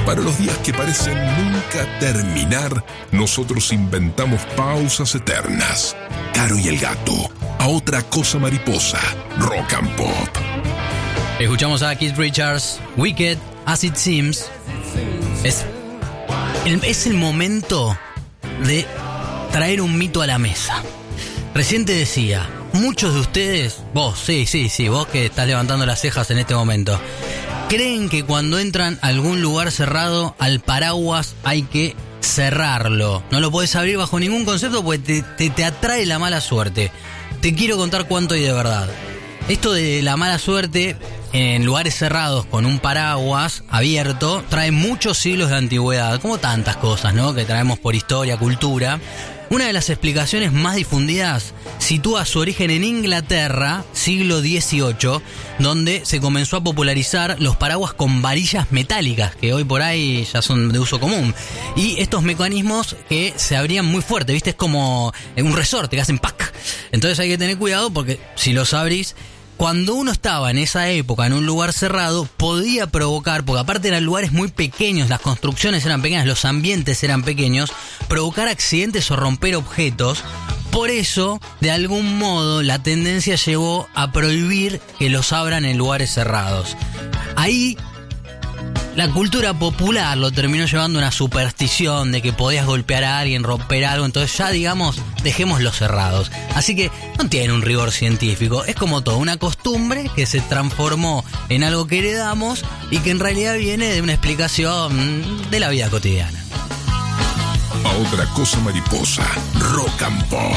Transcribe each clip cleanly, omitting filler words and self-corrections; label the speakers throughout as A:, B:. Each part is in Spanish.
A: Para los días que parecen nunca terminar, nosotros inventamos pausas eternas. Caro y el Gato, a otra cosa mariposa, Rock and Pop.
B: Escuchamos a Keith Richards, Wicked, As It Seems. Es el momento de traer un mito a la mesa. Recién te decía, muchos de ustedes, vos, sí, vos que estás levantando las cejas en este momento, creen que cuando entran a algún lugar cerrado, al paraguas hay que cerrarlo. No lo podés abrir bajo ningún concepto porque te atrae la mala suerte. Te quiero contar cuánto hay de verdad. Esto de la mala suerte en lugares cerrados con un paraguas abierto trae muchos siglos de antigüedad, como tantas cosas, ¿no?, que traemos por historia, cultura. Una de las explicaciones más difundidas sitúa su origen en Inglaterra, siglo XVIII, donde se comenzó a popularizar los paraguas con varillas metálicas, que hoy por ahí ya son de uso común. Y estos mecanismos que se abrían muy fuerte, ¿viste? Es como un resorte que hacen ¡pac! Entonces hay que tener cuidado porque si los abrís, cuando uno estaba en esa época en un lugar cerrado, podía provocar, porque aparte eran lugares muy pequeños, las construcciones eran pequeñas, los ambientes eran pequeños, provocar accidentes o romper objetos. Por eso, de algún modo, la tendencia llevó a prohibir que los abran en lugares cerrados. Ahí, la cultura popular lo terminó llevando a una superstición de que podías golpear a alguien, romper algo, entonces ya, digamos, dejémoslos cerrados. Así que no tiene un rigor científico, es como todo, una costumbre que se transformó en algo que heredamos y que en realidad viene de una explicación de la vida cotidiana.
A: A otra cosa mariposa, Rock and Pop.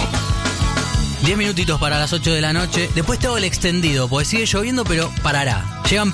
B: 10 minutitos para las 8 de la noche, después te hago el extendido, porque sigue lloviendo pero parará. Llegan